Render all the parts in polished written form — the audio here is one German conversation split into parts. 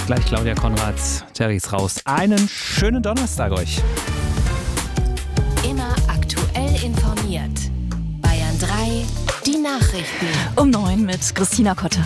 Gleich Claudia Konrad, Terry's raus. Einen schönen Donnerstag euch. Immer aktuell informiert. Bayern 3, die Nachrichten. Um 9 mit Christina Kotte.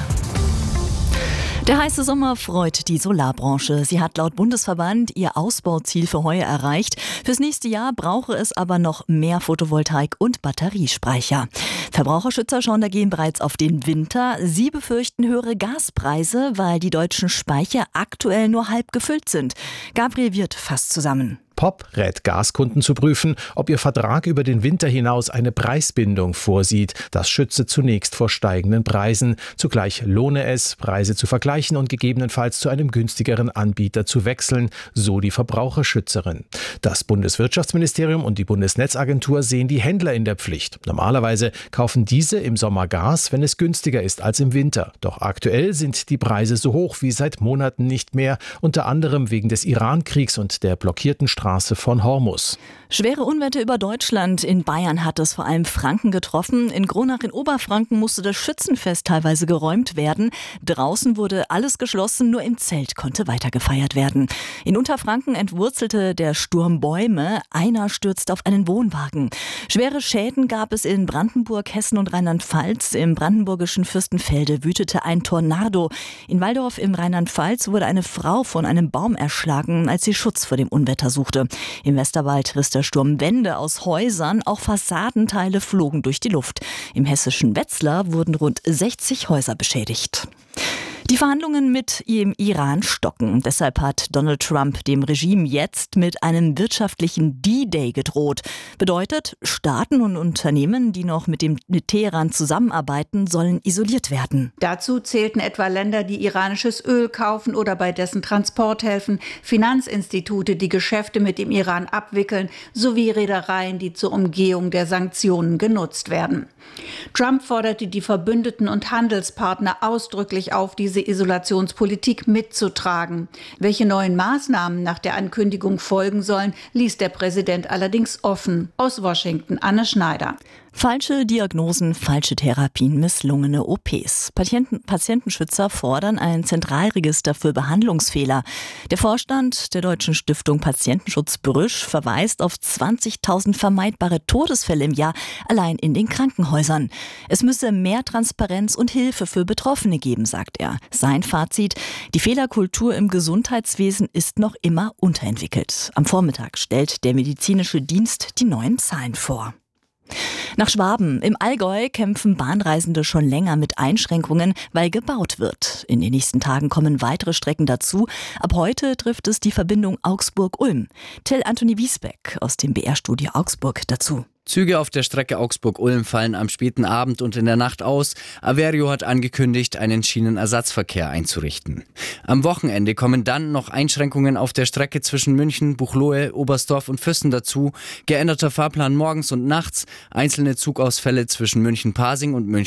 Der heiße Sommer freut die Solarbranche. Sie hat laut Bundesverband ihr Ausbauziel für heuer erreicht. Fürs nächste Jahr brauche es aber noch mehr Photovoltaik und Batteriespeicher. Verbraucherschützer schauen dagegen bereits auf den Winter. Sie befürchten höhere Gaspreise, weil die deutschen Speicher aktuell nur halb gefüllt sind. Gabriel Wirth fasst zusammen. POP rät Gaskunden zu prüfen, ob ihr Vertrag über den Winter hinaus eine Preisbindung vorsieht. Das schütze zunächst vor steigenden Preisen. Zugleich lohne es, Preise zu vergleichen und gegebenenfalls zu einem günstigeren Anbieter zu wechseln, so die Verbraucherschützerin. Das Bundeswirtschaftsministerium und die Bundesnetzagentur sehen die Händler in der Pflicht. Normalerweise kaufen diese im Sommer Gas, wenn es günstiger ist als im Winter. Doch aktuell sind die Preise so hoch wie seit Monaten nicht mehr, unter anderem wegen des Iran-Kriegs und der blockierten Straße von Hormus. Schwere Unwetter über Deutschland. In Bayern hat es vor allem Franken getroffen. In Kronach in Oberfranken musste das Schützenfest teilweise geräumt werden. Draußen wurde alles geschlossen, nur im Zelt konnte weiter gefeiert werden. In Unterfranken entwurzelte der Sturm Bäume. Einer stürzte auf einen Wohnwagen. Schwere Schäden gab es in Brandenburg, Hessen und Rheinland-Pfalz. Im brandenburgischen Fürstenfelde wütete ein Tornado. In Walldorf im Rheinland-Pfalz wurde eine Frau von einem Baum erschlagen, als sie Schutz vor dem Unwetter suchte. Im Westerwald riss der Sturm Wände aus Häusern, auch Fassadenteile flogen durch die Luft. Im hessischen Wetzlar wurden rund 60 Häuser beschädigt. Die Verhandlungen mit dem Iran stocken. Deshalb hat Donald Trump dem Regime jetzt mit einem wirtschaftlichen D-Day gedroht. Bedeutet, Staaten und Unternehmen, die noch mit Teheran zusammenarbeiten, sollen isoliert werden. Dazu zählten etwa Länder, die iranisches Öl kaufen oder bei dessen Transport helfen, Finanzinstitute, die Geschäfte mit dem Iran abwickeln, sowie Reedereien, die zur Umgehung der Sanktionen genutzt werden. Trump forderte die Verbündeten und Handelspartner ausdrücklich auf, diese Isolationspolitik mitzutragen. Welche neuen Maßnahmen nach der Ankündigung folgen sollen, ließ der Präsident allerdings offen. Aus Washington, Anne Schneider. Falsche Diagnosen, falsche Therapien, misslungene OPs. Patientenschützer fordern ein Zentralregister für Behandlungsfehler. Der Vorstand der Deutschen Stiftung Patientenschutz Brüsch verweist auf 20.000 vermeidbare Todesfälle im Jahr allein in den Krankenhäusern. Es müsse mehr Transparenz und Hilfe für Betroffene geben, sagt er. Sein Fazit: Die Fehlerkultur im Gesundheitswesen ist noch immer unterentwickelt. Am Vormittag stellt der medizinische Dienst die neuen Zahlen vor. Nach Schwaben im Allgäu kämpfen Bahnreisende schon länger mit Einschränkungen, weil gebaut wird. In den nächsten Tagen kommen weitere Strecken dazu. Ab heute trifft es die Verbindung Augsburg-Ulm. Till Anthony Wiesbeck aus dem BR-Studio Augsburg dazu. Züge auf der Strecke Augsburg-Ulm fallen am späten Abend und in der Nacht aus. Averio hat angekündigt, einen Schienenersatzverkehr einzurichten. Am Wochenende kommen dann noch Einschränkungen auf der Strecke zwischen München, Buchloe, Oberstdorf und Füssen dazu. Geänderter Fahrplan morgens und nachts, einzelne Zugausfälle zwischen München-Pasing und München